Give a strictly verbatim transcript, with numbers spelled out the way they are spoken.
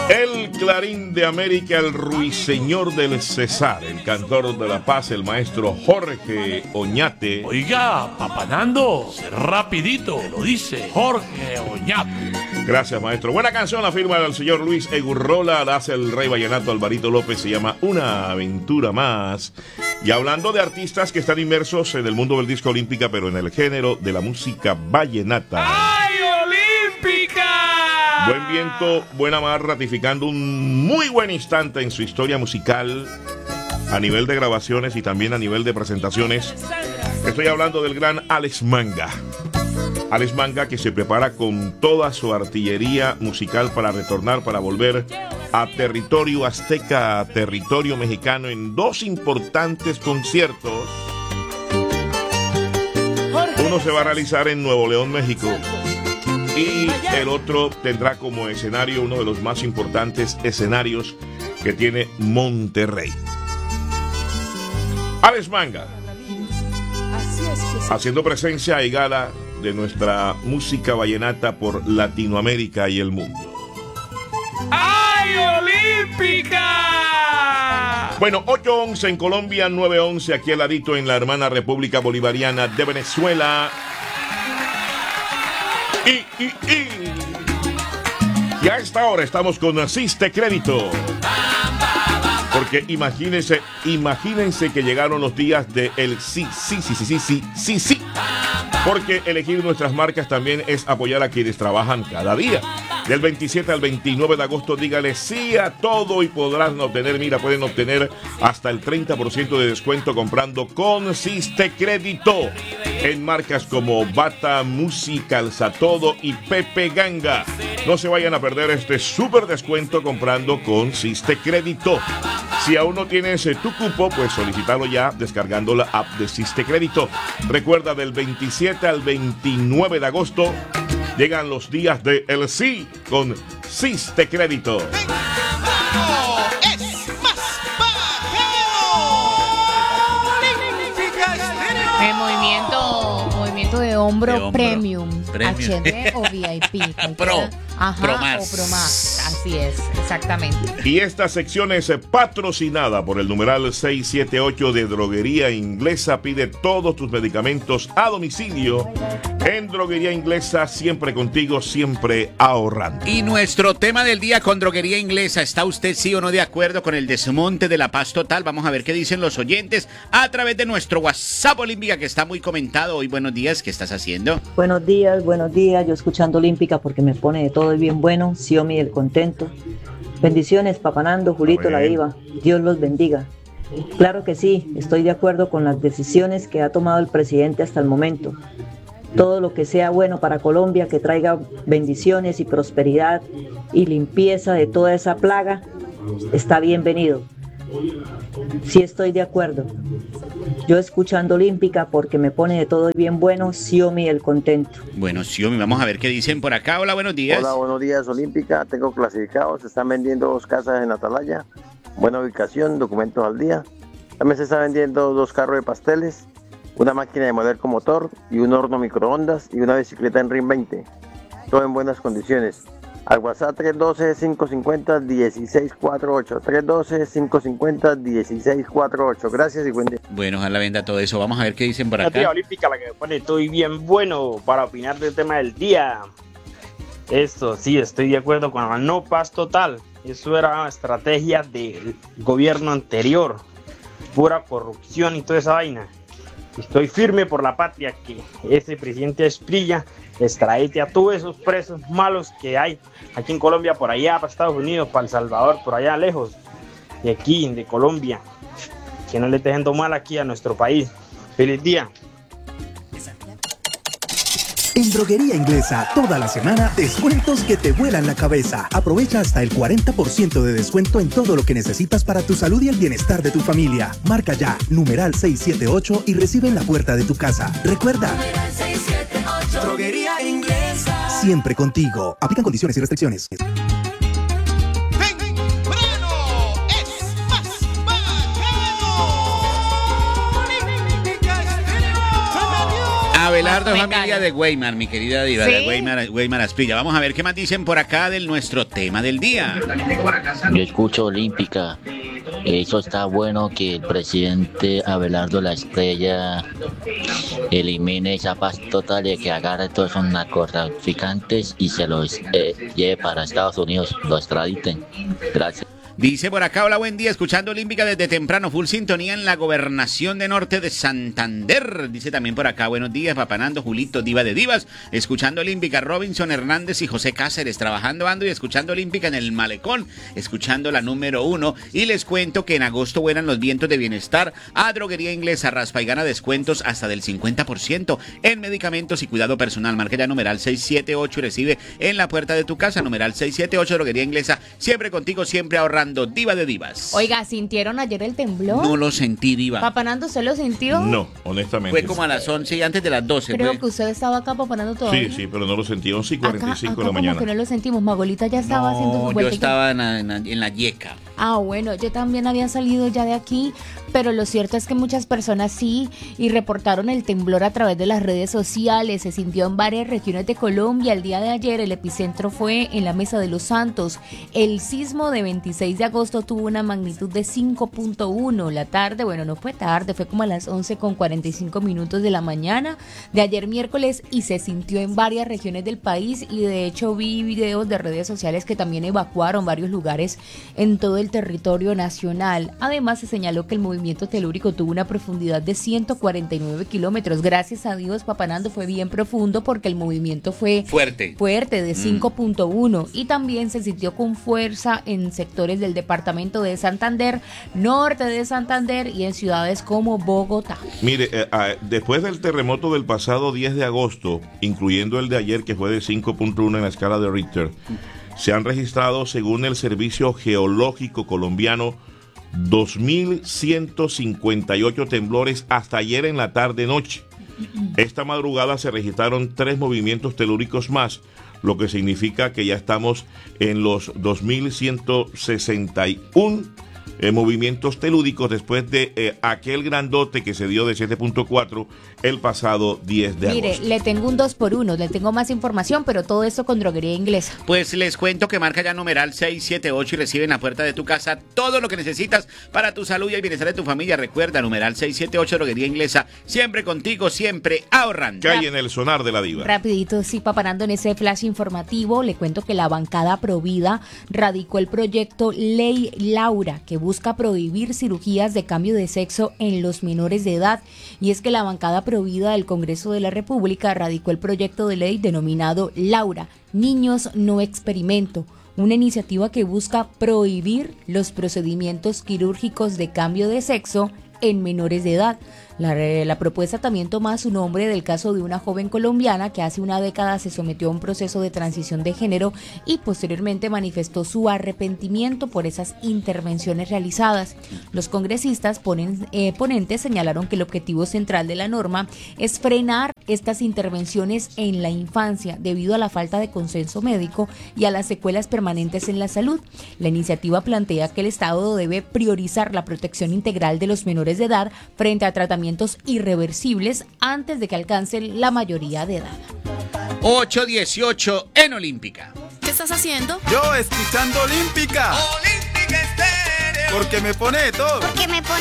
El Clarín de América, el ruiseñor del Cesar, el cantor de la paz, el maestro Jorge Oñate. Oiga, papanando, rapidito, lo dice Jorge Oñate. Gracias, maestro. Buena canción, la firma del señor Luis Egurrola, la hace el rey vallenato Alvarito López, se llama Una Aventura Más. Y hablando de artistas que están inmersos en el mundo del disco olímpica, pero en el género de la música vallenata. ¡Ay, olímpica! Buen viento, buena mar, ratificando un muy buen instante en su historia musical a nivel de grabaciones y también a nivel de presentaciones. Estoy hablando del gran Alex Manga. Alex Manga, que se prepara con toda su artillería musical para retornar, para volver a territorio azteca, a territorio mexicano en dos importantes conciertos. Uno se va a realizar en Nuevo León, México, y el otro tendrá como escenario uno de los más importantes escenarios que tiene Monterrey. Alex Manga, haciendo presencia y gala de nuestra música vallenata por Latinoamérica y el mundo. ¡Ay, olímpica! Bueno, ocho once en Colombia, nueve once aquí al ladito en la hermana República Bolivariana de Venezuela. Y, y, y. Y a esta hora estamos con Asiste Crédito. Porque imagínense, imagínense que llegaron los días de el sí, sí, sí, sí, sí, sí, sí, sí. Porque elegir nuestras marcas también es apoyar a quienes trabajan cada día. Del veintisiete al veintinueve de agosto, dígale sí a todo y podrán obtener, mira, pueden obtener hasta el treinta por ciento de descuento comprando con Siste Crédito en marcas como Bata, Musi, Calzatodo y Pepe Ganga. No se vayan a perder este súper descuento comprando con Siste Crédito. Si aún no tienes tu cupo, pues solicítalo ya descargando la app de Siste Crédito. Recuerda, del veintisiete al veintinueve de agosto llegan los días de El Sí con Siste Crédito. El movimiento, movimiento de hombro, de hombro premium, premium, H D o V I P. Pro, Ajá, Pro Más. o Pro Más. Así es, exactamente. Y esta sección es patrocinada por el numeral seiscientos setenta y ocho de Droguería Inglesa. Pide todos tus medicamentos a domicilio en Droguería Inglesa, siempre contigo, siempre ahorrando. Y nuestro tema del día con Droguería Inglesa, ¿está usted sí o no de acuerdo con el desmonte de la paz total? Vamos a ver qué dicen los oyentes a través de nuestro WhatsApp Olímpica, que está muy comentado hoy. Buenos días, ¿qué estás haciendo? Buenos días, buenos días, yo escuchando Olímpica porque me pone de todo y bien bueno, Xiomi el contento. Bendiciones, Papanando, Julito, la diva, Dios los bendiga. Claro que sí, estoy de acuerdo con las decisiones que ha tomado el presidente hasta el momento. Todo lo que sea bueno para Colombia, que traiga bendiciones y prosperidad y limpieza de toda esa plaga, está bienvenido. Sí, estoy de acuerdo. Yo escuchando Olímpica porque me pone de todo y bien bueno, Xiomi el contento. Bueno, Xiomi, vamos a ver qué dicen por acá. Hola, buenos días. Hola, buenos días, Olímpica. Tengo clasificados, se están vendiendo dos casas en Atalaya, buena ubicación, documentos al día. También se está vendiendo dos carros de pasteles, una máquina de moler con motor y un horno microondas y una bicicleta en RIN veinte. Todo en buenas condiciones. Al WhatsApp tres uno dos, cinco cinco cero, uno seis cuatro ocho. tres uno dos, cinco cinco cero, uno seis cuatro ocho. Gracias y buen día. Bueno, ojalá venda todo eso. Vamos a ver qué dicen por La tía acá. Olímpica, la que me pone estoy bien bueno para opinar del tema del día. Esto, sí, estoy de acuerdo con la no paz total. Eso era una estrategia del gobierno anterior. Pura corrupción y toda esa vaina. Estoy firme por la patria que ese presidente Asprilla extradite a todos esos presos malos que hay aquí en Colombia, por allá para Estados Unidos, para El Salvador, por allá lejos de aquí, de Colombia, que no le esté dejando mal aquí a nuestro país. Feliz día. En Droguería Inglesa, toda la semana, descuentos que te vuelan la cabeza. Aprovecha hasta el cuarenta por ciento de descuento en todo lo que necesitas para tu salud y el bienestar de tu familia. Marca ya, numeral seiscientos setenta y ocho y recibe en la puerta de tu casa. Recuerda, Droguería Inglesa. Siempre contigo. Aplican condiciones y restricciones. Abelardo es me familia callo. de Weimar, mi querida diva, ¿Sí? de Weimar, Weimar Asprilla. Vamos a ver qué más dicen por acá de nuestro tema del día. Yo escucho Olímpica. Eso está bueno que el presidente Abelardo La Estrella elimine esa paz total de que agarre a todos esos narcotraficantes y se los eh, lleve para Estados Unidos, los extraditen. Gracias. Dice por acá, hola, buen día, escuchando Olímpica desde temprano, full sintonía en la gobernación de Norte de Santander. Dice también por acá, buenos días, Papanando, Julito, diva de divas, escuchando Olímpica, Robinson Hernández y José Cáceres, trabajando ando y escuchando Olímpica en el malecón, escuchando la número uno. Y les cuento que en agosto vuelan los vientos de bienestar a Droguería Inglesa, raspa y gana descuentos hasta del cincuenta por ciento en medicamentos y cuidado personal. Marca ya numeral seiscientos setenta y ocho y recibe en la puerta de tu casa, numeral seiscientos setenta y ocho, Droguería Inglesa, siempre contigo, siempre ahorrando. Diva de divas. Oiga, ¿sintieron ayer el temblor? No lo sentí, diva. ¿Papanando usted lo sintió? No, honestamente. Fue como a las once y antes de las doce. Creo fue. que usted estaba acá papanando todavía. Sí, sí, pero no lo sentí. once y cuarenta y cinco acá, de la acá mañana. como que no lo sentimos. Magolita ya estaba haciendo su No, vuelta. yo estaba en la, en la, en la yeca. Ah, bueno, yo también había salido ya de aquí, pero lo cierto es que muchas personas sí, y reportaron el temblor a través de las redes sociales. Se sintió en varias regiones de Colombia. El día de ayer el epicentro fue en la Mesa de los Santos. El sismo de veintiséis de agosto tuvo una magnitud de cinco punto uno. La tarde, bueno, no fue tarde, fue como a las once con cuarenta y cinco minutos de la mañana de ayer miércoles, y se sintió en varias regiones del país, y de hecho vi videos de redes sociales que también evacuaron varios lugares en todo el territorio nacional. Además, se señaló que el movimiento telúrico tuvo una profundidad de ciento cuarenta y nueve kilómetros. Gracias a Dios, Papanando, fue bien profundo porque el movimiento fue fuerte, fuerte de cinco punto uno, y también se sintió con fuerza en sectores del departamento de Santander, norte de Santander y en ciudades como Bogotá. Mire, eh, eh, después del terremoto del pasado diez de agosto, incluyendo el de ayer que fue de cinco punto uno en la escala de Richter, se han registrado, según el Servicio Geológico Colombiano, dos mil ciento cincuenta y ocho temblores hasta ayer en la tarde-noche. Esta madrugada se registraron tres movimientos telúricos más, lo que significa que ya estamos en los dos mil ciento sesenta y uno eh, movimientos telúricos después de eh, aquel grandote que se dio de siete punto cuatro el pasado diez de Mire, agosto. le tengo un dos por uno, le tengo más información, pero todo esto con Droguería Inglesa. Pues les cuento que marca ya numeral seiscientos setenta y ocho y recibe en la puerta de tu casa todo lo que necesitas para tu salud y el bienestar de tu familia. Recuerda, numeral seiscientos setenta y ocho, Droguería Inglesa, siempre contigo, siempre ahorrando. ¿Qué hay en el sonar de la diva? Rapidito, sí, Papanando, en ese flash informativo le cuento que la bancada Provida radicó el proyecto Ley Laura, que busca prohibir cirugías de cambio de sexo en los menores de edad. Y es que la bancada Provida del Congreso de la República radicó el proyecto de ley denominado Laura, Niños No Experimento, una iniciativa que busca prohibir los procedimientos quirúrgicos de cambio de sexo en menores de edad. La, la propuesta también toma su nombre del caso de una joven colombiana que hace una década se sometió a un proceso de transición de género y posteriormente manifestó su arrepentimiento por esas intervenciones realizadas. Los congresistas ponen, eh, ponentes señalaron que el objetivo central de la norma es frenar estas intervenciones en la infancia debido a la falta de consenso médico y a las secuelas permanentes en la salud. La iniciativa plantea que el Estado debe priorizar la protección integral de los menores de edad frente a tratamientos irreversibles antes de que alcancen la mayoría de edad. ocho dieciocho en Olímpica. ¿Qué estás haciendo? Yo escuchando Olímpica. Olímpica Estéreo. Porque me pone de todo. Porque me pone